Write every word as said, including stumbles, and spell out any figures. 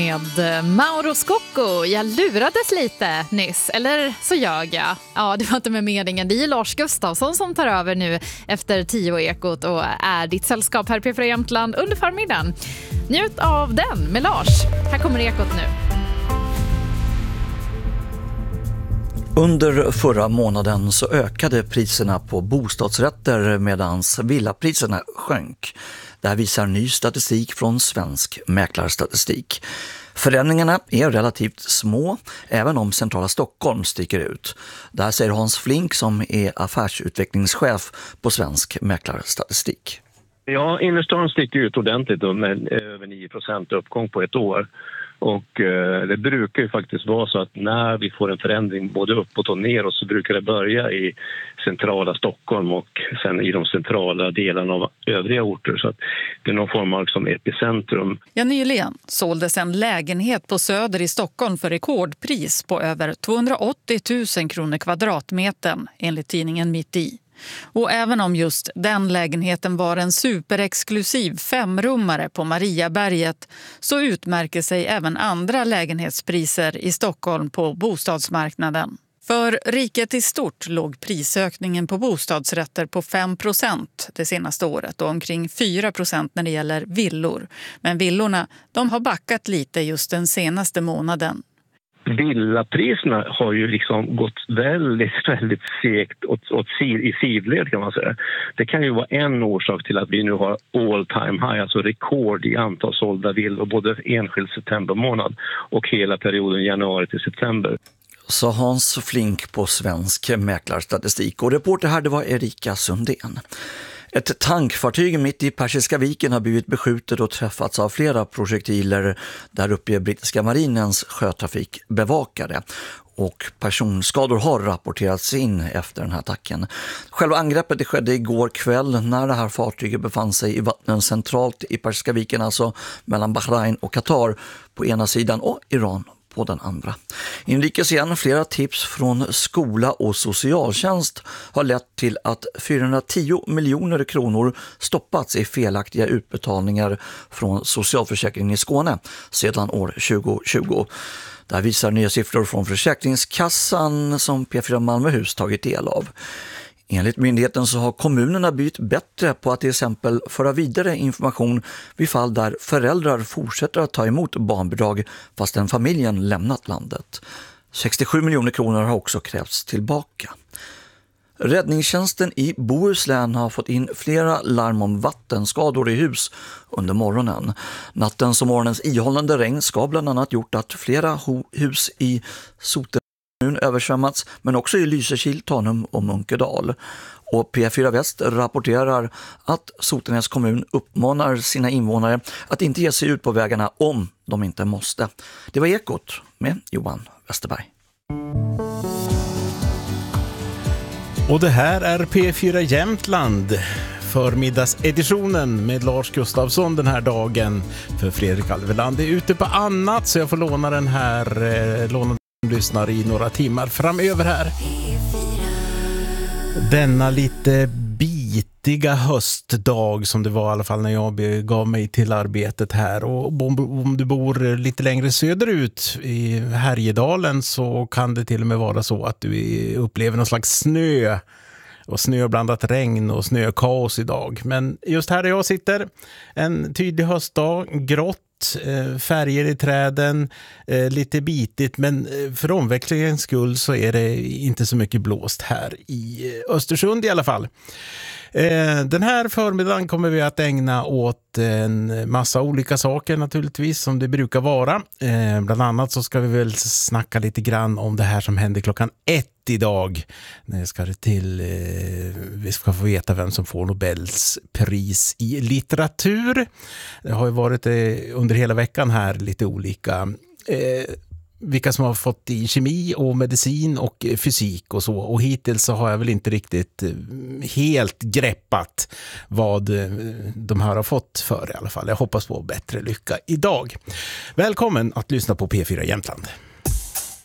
Med Mauro Scocco. Jag lurades lite nyss, eller så jag jag. Ja, det var inte med meningen. Det är Lars Gustafsson som tar över nu efter tio ekot och är ditt sällskap här i P fyra Jämtland under förmiddagen. Njut av den med Lars. Här kommer ekot nu. Under förra månaden så ökade priserna på bostadsrätter medan villapriserna sjönk. Det här visar ny statistik från Svensk Mäklarstatistik. Förändringarna är relativt små, även om centrala Stockholm sticker ut. Det här säger Hans Flink som är affärsutvecklingschef på Svensk Mäklarstatistik. Ja, innerstan sticker ut ordentligt då, med över nio procent uppgång på ett år. Och eh, det brukar ju faktiskt vara så att när vi får en förändring både uppåt och neråt så brukar det börja i centrala Stockholm och sen i de centrala delarna av övriga orter. Så att det är någon form av liksom epicentrum. Ja, nyligen såldes en lägenhet på Söder i Stockholm för rekordpris på över tvåhundraåttio tusen kronor kvadratmetern enligt tidningen Mitt i. Och även om just den lägenheten var en superexklusiv femrummare på Mariaberget så utmärker sig även andra lägenhetspriser i Stockholm på bostadsmarknaden. För riket i stort låg prisökningen på bostadsrätter på fem procent det senaste året och omkring fyra procent när det gäller villor. Men villorna, de har backat lite just den senaste månaden. Villapriserna har ju liksom gått väldigt, väldigt segt åt, åt sid, i sidled kan man säga. Det kan ju vara en orsak till att vi nu har all time high, alltså rekord i antal sålda villor, både enskild septembermånad och hela perioden januari till september. Så Hans Flink på Svensk Mäklarstatistik. Och reporter här det var Erika Sundén. Ett tankfartyg mitt i Persiska viken har blivit beskjutet och träffats av flera projektiler där uppe i brittiska marinens sjötrafikbevakare. Och personskador har rapporterats in efter den här attacken. Själva angreppet det skedde igår kväll när det här fartyget befann sig i vattnen centralt i Persiska viken, alltså mellan Bahrain och Qatar på ena sidan och Iran på den andra. Inrikes igen, flera tips från skola och socialtjänst har lett till att fyrahundratio miljoner kronor stoppats i felaktiga utbetalningar från socialförsäkringen i Skåne sedan år tjugo tjugo. Där visar nya siffror från Försäkringskassan som P fyra Malmöhus tagit del av. Enligt myndigheten så har kommunerna blivit bättre på att till exempel föra vidare information vid fall där föräldrar fortsätter att ta emot barnbidrag fastän familjen lämnat landet. sextiosju miljoner kronor har också krävts tillbaka. Räddningstjänsten i Bohuslän har fått in flera larm om vattenskador i hus under morgonen. Nattens och morgonens ihållande regn ska bland annat gjort att flera hus i Soten översvämmats, men också i Lysekil, Tanum och Munkedal. Och P fyra Väst rapporterar att Sotenäs kommun uppmanar sina invånare att inte ge sig ut på vägarna om de inte måste. Det var Ekot med Johan Westerberg. Och det här är P fyra Jämtland, förmiddagseditionen med Lars Gustafsson den här dagen. För Fredrik Alveland är ute på annat så jag får låna den här eh, låna lyssnar i några timmar framöver här. Denna lite bitiga höstdag som det var i alla fall när jag gav mig till arbetet här. Och om du bor lite längre söderut i Härjedalen så kan det till och med vara så att du upplever någon slags snö och snöblandat regn och snökaos idag. Men just här där jag sitter, en tydlig höstdag, grått, färger i träden, lite bitigt, men för omväxlingens skull så är det inte så mycket blåst här i Östersund i alla fall. Den här förmiddagen kommer vi att ägna åt en massa olika saker naturligtvis som det brukar vara. Bland annat så ska vi väl snacka lite grann om det här som händer klockan ett idag. När ska det till, vi ska få veta vem som får Nobels pris i litteratur. Det har ju varit under hela veckan här lite olika vilka som har fått i kemi och medicin och fysik och så. Och hittills så har jag väl inte riktigt helt greppat vad de här har fått för i alla fall. Jag hoppas på bättre lycka idag. Välkommen att lyssna på P fyra Jämtland.